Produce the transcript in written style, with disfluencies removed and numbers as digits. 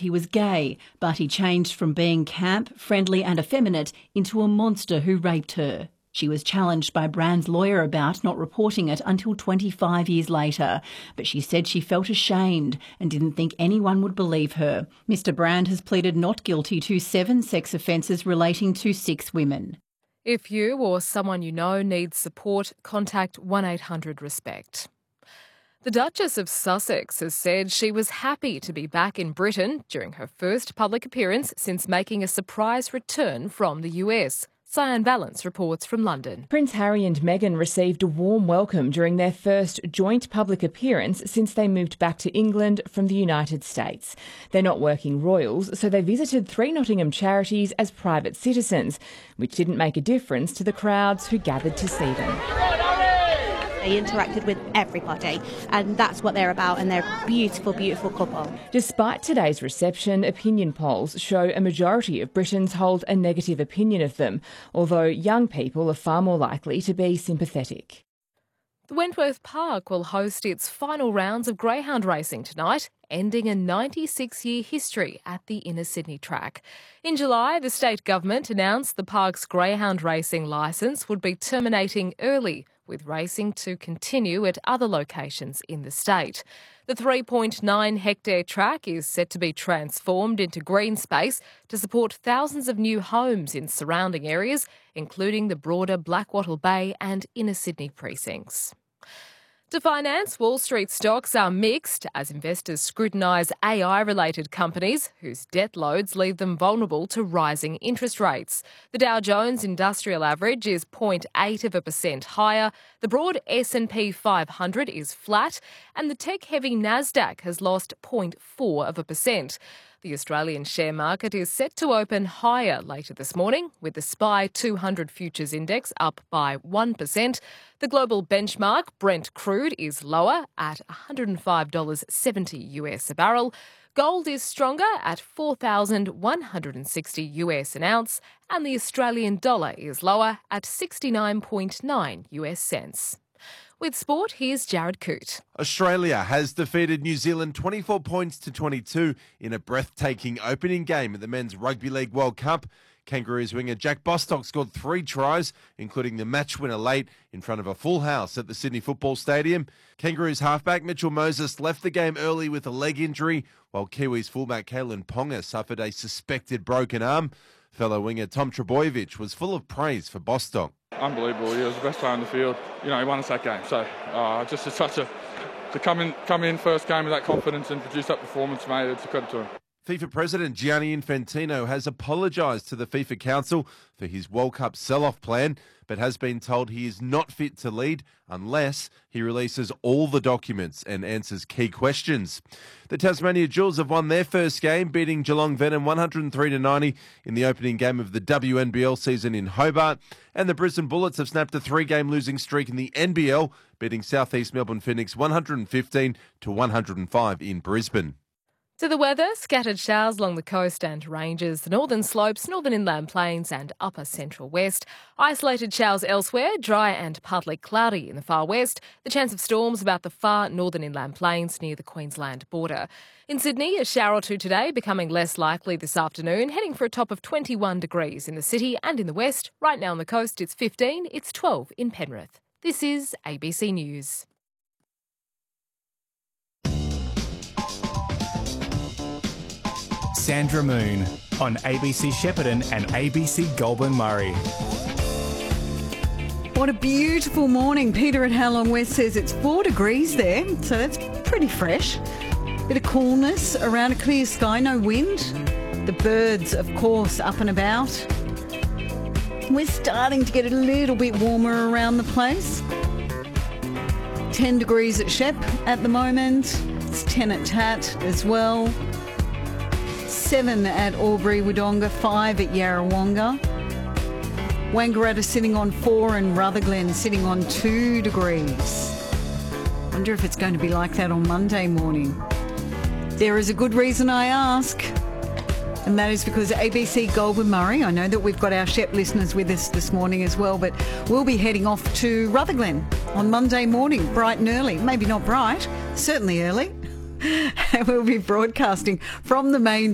he was gay, but he changed from being camp, friendly and effeminate into a monster who raped her. She was challenged by Brand's lawyer about not reporting it until 25 years later, but she said she felt ashamed and didn't think anyone would believe her. Mr Brand has pleaded not guilty to 7 sex offences relating to 6 women. If you or someone you know needs support, contact 1800-RESPECT. The Duchess of Sussex has said she was happy to be back in Britain during her first public appearance since making a surprise return from the US. Cyan Valance reports from London. Prince Harry and Meghan received a warm welcome during their first joint public appearance since they moved back to England from the United States. They're not working royals, so they visited 3 Nottingham charities as private citizens, which didn't make a difference to the crowds who gathered to see them. They interacted with everybody, and that's what they're about, and they're a beautiful, beautiful couple. Despite today's reception, opinion polls show a majority of Britons hold a negative opinion of them, although young people are far more likely to be sympathetic. The Wentworth Park will host its final rounds of greyhound racing tonight, ending a 96-year history at the Inner Sydney track. In July, the state government announced the park's greyhound racing licence would be terminating early, with racing to continue at other locations in the state. The 3.9-hectare track is set to be transformed into green space to support thousands of new homes in surrounding areas, including the broader Blackwattle Bay and Inner Sydney precincts. To finance, Wall Street stocks are mixed as investors scrutinise AI-related companies whose debt loads leave them vulnerable to rising interest rates. The Dow Jones Industrial Average is 0.8% higher, the broad S&P 500 is flat, and the tech-heavy Nasdaq has lost 0.4%. The Australian share market is set to open higher later this morning, with the SPI 200 Futures Index up by 1%. The global benchmark, Brent crude, is lower at $105.70 US a barrel. Gold is stronger at $4,160 US an ounce, and the Australian dollar is lower at 69.9 US cents. With sport, here's Jared Coote. Australia has defeated New Zealand 24 points to 22 in a breathtaking opening game at the Men's Rugby League World Cup. Kangaroos winger Jack Bostock scored 3 tries, including the match winner late in front of a full house at the Sydney Football Stadium. Kangaroos halfback Mitchell Moses left the game early with a leg injury, while Kiwis fullback Kalen Ponga suffered a suspected broken arm. Fellow winger Tom Trbojevic was full of praise for Bostock. Unbelievable. He was the best player on the field. You know, he won us that game. So just to come in first game with that confidence and produce that performance, mate, it's a credit to him. FIFA President Gianni Infantino has apologised to the FIFA Council for his World Cup sell-off plan, but has been told he is not fit to lead unless he releases all the documents and answers key questions. The Tasmania Jewels have won their first game, beating Geelong Venom 103-90 in the opening game of the WNBL season in Hobart, and the Brisbane Bullets have snapped a 3-game losing streak in the NBL, beating South East Melbourne Phoenix 115-105 in Brisbane. To the weather, scattered showers along the coast and ranges, the northern slopes, northern inland plains and upper central west. Isolated showers elsewhere, dry and partly cloudy in the far west. The chance of storms about the far northern inland plains near the Queensland border. In Sydney, a shower or two today, becoming less likely this afternoon, heading for a top of 21 degrees in the city and in the west. Right now on the coast, it's 15, it's 12 in Penrith. This is ABC News. Sandra Moon on ABC Shepparton and ABC Goulburn Murray. What a beautiful morning. Peter at How Long West says it's 4 degrees there, so that's pretty fresh. Bit of coolness around a clear sky, no wind. The birds, of course, up and about. We're starting to get a little bit warmer around the place. 10 degrees at Shep at the moment. It's 10 at Tat as well. 7 at Albury Wodonga, 5 at Yarrawonga. Wangaratta sitting on 4 and Rutherglen sitting on 2 degrees. Wonder if it's going to be like that on Monday morning. There is a good reason I ask, and that is because ABC Goulburn Murray, I know that we've got our Shep listeners with us this morning as well, but we'll be heading off to Rutherglen on Monday morning, bright and early. Maybe not bright, certainly early. And we'll be broadcasting from the main